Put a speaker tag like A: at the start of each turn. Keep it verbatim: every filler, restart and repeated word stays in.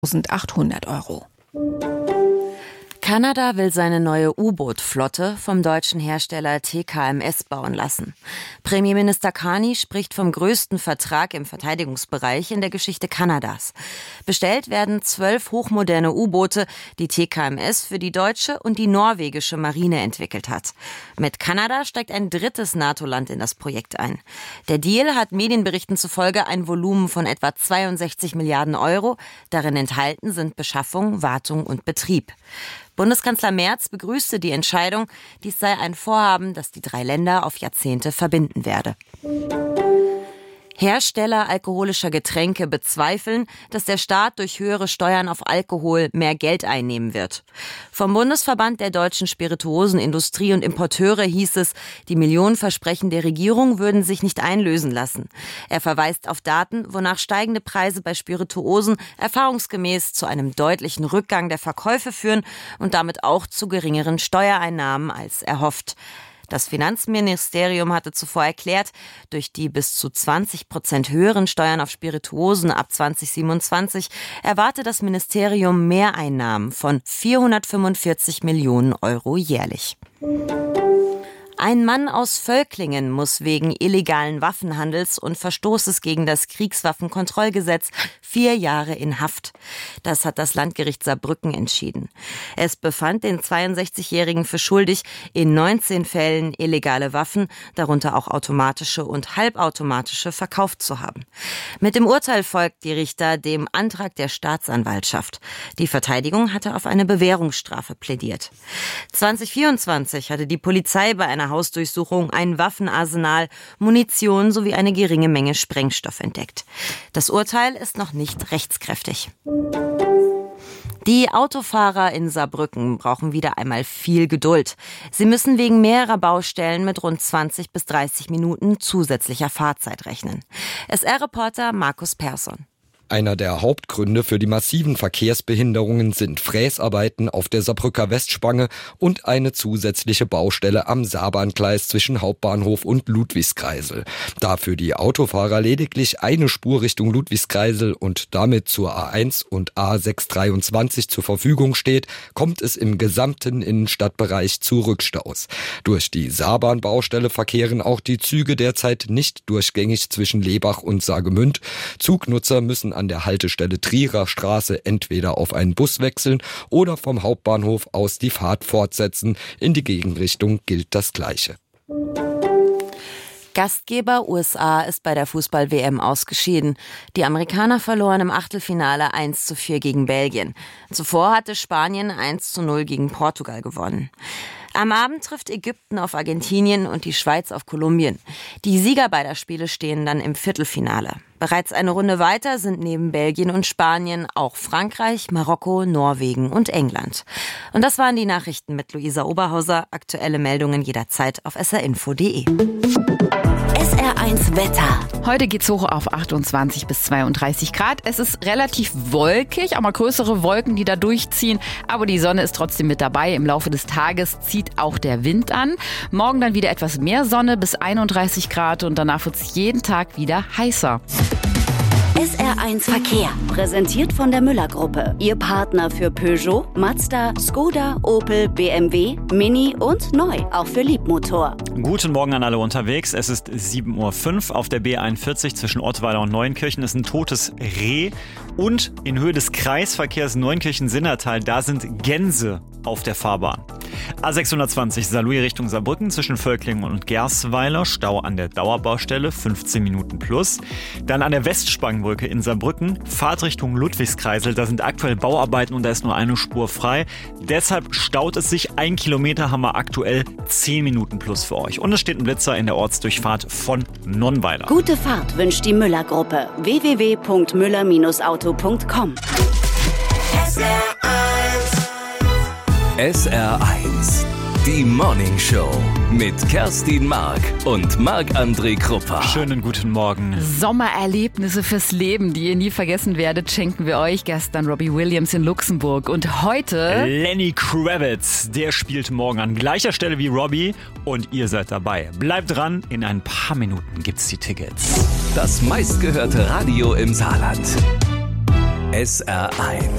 A: eintausendachthundert Euro.
B: Kanada will seine neue U-Boot-Flotte vom deutschen Hersteller T K M S bauen lassen. Premierminister Carney spricht vom größten Vertrag im Verteidigungsbereich in der Geschichte Kanadas. Bestellt werden zwölf hochmoderne U-Boote, die T K M S für die deutsche und die norwegische Marine entwickelt hat. Mit Kanada steigt ein drittes NATO-Land in das Projekt ein. Der Deal hat Medienberichten zufolge ein Volumen von etwa zweiundsechzig Milliarden Euro. Darin enthalten sind Beschaffung, Wartung und Betrieb. Bundeskanzler Merz begrüßte die Entscheidung. Dies sei ein Vorhaben, das die drei Länder auf Jahrzehnte verbinden werde. Hersteller alkoholischer Getränke bezweifeln, dass der Staat durch höhere Steuern auf Alkohol mehr Geld einnehmen wird. Vom Bundesverband der deutschen Spirituosenindustrie und Importeure hieß es, die Millionenversprechen der Regierung würden sich nicht einlösen lassen. Er verweist auf Daten, wonach steigende Preise bei Spirituosen erfahrungsgemäß zu einem deutlichen Rückgang der Verkäufe führen und damit auch zu geringeren Steuereinnahmen als erhofft. Das Finanzministerium hatte zuvor erklärt, durch die bis zu zwanzig Prozent höheren Steuern auf Spirituosen ab zwanzig siebenundzwanzig erwarte das Ministerium Mehreinnahmen von vierhundertfünfundvierzig Millionen Euro jährlich. Ein Mann aus Völklingen muss wegen illegalen Waffenhandels und Verstoßes gegen das Kriegswaffenkontrollgesetz vier Jahre in Haft. Das hat das Landgericht Saarbrücken entschieden. Es befand den zweiundsechzigjährigen für schuldig, in neunzehn Fällen illegale Waffen, darunter auch automatische und halbautomatische, verkauft zu haben. Mit dem Urteil folgt die Richter dem Antrag der Staatsanwaltschaft. Die Verteidigung hatte auf eine Bewährungsstrafe plädiert. zwanzig vierundzwanzig hatte die Polizei bei einer Hausdurchsuchung ein Waffenarsenal, Munition sowie eine geringe Menge Sprengstoff entdeckt. Das Urteil ist noch nicht rechtskräftig. Die Autofahrer in Saarbrücken brauchen wieder einmal viel Geduld. Sie müssen wegen mehrerer Baustellen mit rund zwanzig bis dreißig Minuten zusätzlicher Fahrzeit rechnen. S R-Reporter Markus Persson.
C: Einer der Hauptgründe für die massiven Verkehrsbehinderungen sind Fräsarbeiten auf der Saarbrücker Westspange und eine zusätzliche Baustelle am Saarbahngleis zwischen Hauptbahnhof und Ludwigskreisel. Da für die Autofahrer lediglich eine Spur Richtung Ludwigskreisel und damit zur A eins und A sechshundertdreiundzwanzig zur Verfügung steht, kommt es im gesamten Innenstadtbereich zu Rückstaus. Durch die Saarbahnbaustelle verkehren auch die Züge derzeit nicht durchgängig zwischen Lebach und Saargemünd. Zugnutzer müssen an der Haltestelle Trierer Straße entweder auf einen Bus wechseln oder vom Hauptbahnhof aus die Fahrt fortsetzen. In die Gegenrichtung gilt das Gleiche.
B: Gastgeber U S A ist bei der Fußball-W M ausgeschieden. Die Amerikaner verloren im Achtelfinale eins zu vier gegen Belgien. Zuvor hatte Spanien eins zu null gegen Portugal gewonnen. Am Abend trifft Ägypten auf Argentinien und die Schweiz auf Kolumbien. Die Sieger beider Spiele stehen dann im Viertelfinale. Bereits eine Runde weiter sind neben Belgien und Spanien auch Frankreich, Marokko, Norwegen und England. Und das waren die Nachrichten mit Luisa Oberhauser. Aktuelle Meldungen jederzeit auf s r info punkt d e.
D: S R eins Wetter.
A: Heute geht's hoch auf achtundzwanzig bis zweiunddreißig Grad. Es ist relativ wolkig, auch mal größere Wolken, die da durchziehen. Aber die Sonne ist trotzdem mit dabei. Im Laufe des Tages zieht auch der Wind an. Morgen dann wieder etwas mehr Sonne bis einunddreißig Grad und danach wird's jeden Tag wieder heißer.
D: S R eins Verkehr, präsentiert von der Müller-Gruppe. Ihr Partner für Peugeot, Mazda, Skoda, Opel, B M W, Mini und neu, auch für Liebmotor.
E: Guten Morgen an alle unterwegs. Es ist sieben Uhr fünf. Auf der B einundvierzig zwischen Ottweiler und Neuenkirchen ist ein totes Reh. Und in Höhe des Kreisverkehrs Neuenkirchen-Sinnertal, da sind Gänse auf der Fahrbahn. A sechshundertzwanzig Saarlouis Richtung Saarbrücken zwischen Völklingen und Gersweiler, Stau an der Dauerbaustelle, fünfzehn Minuten plus. Dann an der Westspangenbrücke in Saarbrücken, Fahrtrichtung Ludwigskreisel, da sind aktuell Bauarbeiten und da ist nur eine Spur frei. Deshalb staut es sich, ein Kilometer haben wir aktuell, zehn Minuten plus für euch. Und es steht ein Blitzer in der Ortsdurchfahrt von Nonnweiler.
D: Gute Fahrt wünscht die Müller-Gruppe. w w w punkt müller auto punkt com.
F: S R eins.
G: S R eins, die Morning Show mit Kerstin Mark und Marc-André Kruppa.
E: Schönen guten Morgen.
A: Sommererlebnisse fürs Leben, die ihr nie vergessen werdet, schenken wir euch. Gestern Robbie Williams in Luxemburg und heute
E: Lenny Kravitz, der spielt morgen an gleicher Stelle wie Robbie und ihr seid dabei. Bleibt dran, in ein paar Minuten gibt's die Tickets.
G: Das meistgehörte Radio im Saarland. S R eins.